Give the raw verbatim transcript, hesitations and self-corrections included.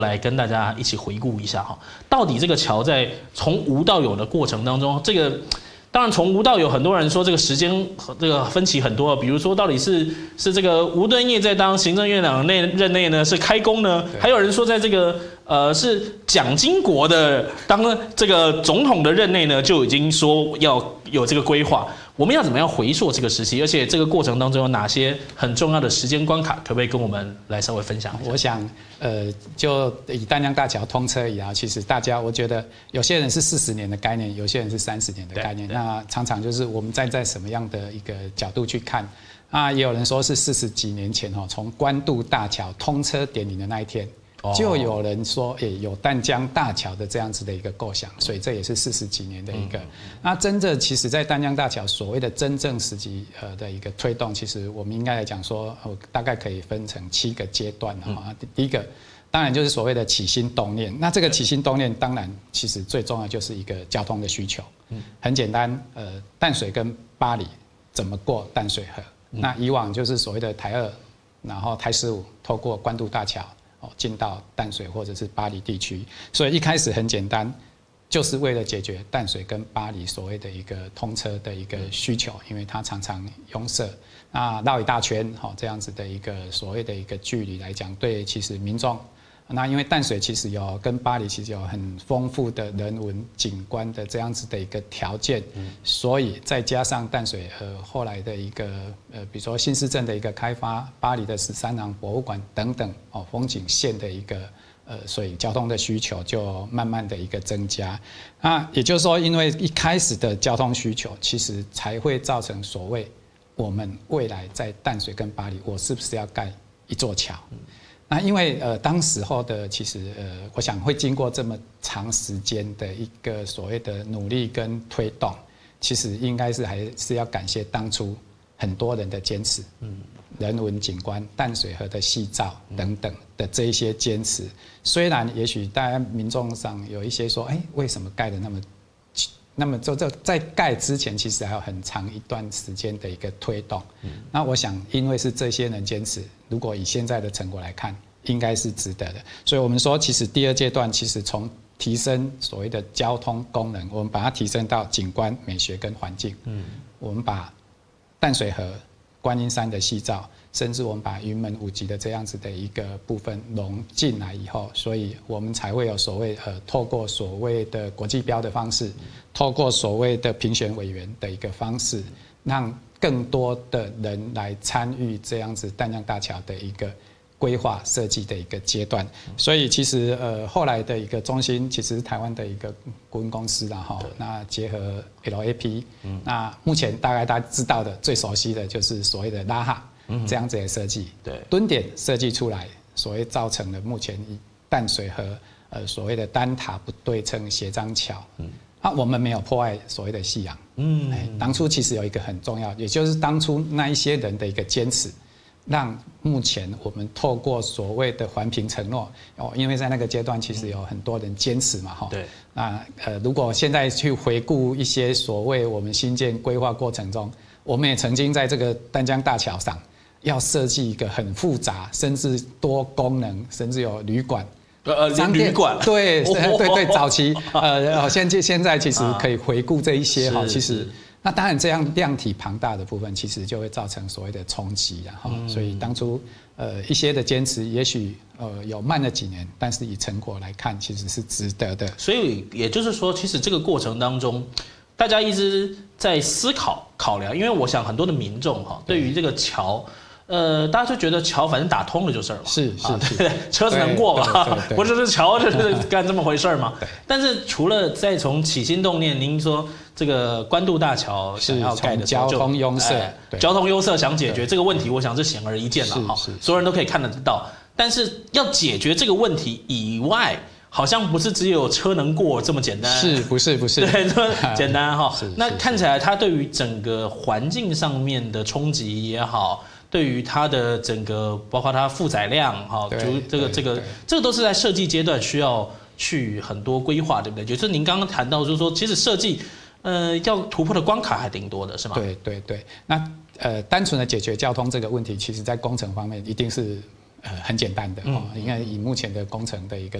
来跟大家一起回顾一下哈，到底这个桥在从无到有的过程当中，这个当然从无到有，很多人说这个时间这个分歧很多，比如说到底是是这个吴敦义在当行政院长内任内呢是开工呢，还有人说在这个呃是蒋经国的当这个总统的任内呢就已经说要有这个规划。我们要怎么样回溯这个时期？而且这个过程当中有哪些很重要的时间关卡？可不可以跟我们来稍微分享一下？ 我想，呃，就以淡江大桥通车以来，其实大家我觉得有些人是四十年的概念，有些人是三十年的概念。那常常就是我们站在什么样的一个角度去看啊？也有人说是四十几年前哈，从关渡大桥通车典礼的那一天。就有人说，诶，有淡江大桥的这样子的一个构想，所以这也是四十几年的一个。那真正其实，在淡江大桥所谓的真正实际呃的一个推动，其实我们应该来讲说，大概可以分成七个阶段啊。第一个，当然就是所谓的起心动念。那这个起心动念，当然其实最重要就是一个交通的需求。很简单，呃，淡水跟八里怎么过淡水河？那以往就是所谓的台二，然后台十五透过关渡大桥。进到淡水或者是八里地区，所以一开始很简单，就是为了解决淡水跟八里所谓的一个通车的一个需求，因为它常常拥塞，那绕一大圈，这样子的一个所谓的一个距离来讲，对其实民众。那因为淡水其实有跟八里其实有很丰富的人文景观的这样子的一个条件，所以再加上淡水呃后来的一个呃比如说新市镇的一个开发，八里的十三行博物馆等等哦风景线的一个呃所以交通的需求就慢慢的一个增加。那也就是说，因为一开始的交通需求，其实才会造成所谓我们未来在淡水跟八里，我是不是要盖一座桥？那因为呃当时候的其实呃我想会经过这么长时间的一个所谓的努力跟推动，其实应该是还是要感谢当初很多人的坚持，嗯，人文景观、淡水河的夕照等等的这一些坚持。虽然也许大家民众上有一些说，哎，为什么盖的那么？那么就在盖之前，其实还有很长一段时间的一个推动。那我想，因为是这些人坚持，如果以现在的成果来看，应该是值得的。所以我们说，其实第二阶段，其实从提升所谓的交通功能，我们把它提升到景观、美学跟环境。嗯，我们把淡水河、观音山的夕照，甚至我们把云门舞集的这样子的一个部分融进来以后，所以我们才会有所谓呃，透过所谓的国际标的方式，透过所谓的评选委员的一个方式，让更多的人来参与这样子淡江大桥的一个规划设计的一个阶段。所以其实呃后来的一个中心其实是台湾的一个顾问公司啦哈，那结合 L A P， 那目前大概大家知道的最熟悉的就是所谓的拉哈这样子的设计，对，蹲点设计出来，所谓造成了目前淡水河呃所谓的单塔不对称斜张桥，嗯，啊我们没有破坏所谓的夕阳，嗯，当初其实有一个很重要，也就是当初那一些人的一个坚持。让目前我们透过所谓的环评承诺哦，因为在那个阶段其实有很多人坚持嘛，哈，对，那呃，如果现在去回顾一些所谓我们新建规划过程中，我们也曾经在这个淡江大桥上要设计一个很复杂，甚至多功能，甚至有旅馆。 呃，连旅馆， 对，对对对，早期呃，现现在其实可以回顾这一些哈，其实。那当然，这样量体庞大的部分，其实就会造成所谓的冲击，然后，所以当初呃一些的坚持，也许呃有慢了几年，但是以成果来看，其实是值得的。 所以也就是说，其实这个过程当中，大家一直在思考考量，因为我想很多的民众哈，对于这个桥。呃，大家就觉得桥反正打通了就是了嘛， 是是是，啊、 对对，车子能过嘛，不是这桥就是干这么回事嘛。但是除了再从起心动念，您说这个关渡大桥想要盖的时候， 交通拥塞， 哎、交通拥塞想解决这个问题，我想是显而易见了哈，所有人都可以看得到。但是要解决这个问题以外，好像不是只有车能过这么简单， 是不是不是？ 对，这么简单哈。那看起来它对于整个环境上面的冲击也好。对于它的整个，包括它负载量，哈，就这个这个这个都是在设计阶段需要去很多规划，对不对？就是您刚刚谈到，就是说，其实设计，呃，要突破的关卡还挺多的，是吗？ 对对对，那呃，单纯的解决交通这个问题，其实在工程方面一定是呃很简单的哦，应该以目前的工程的一个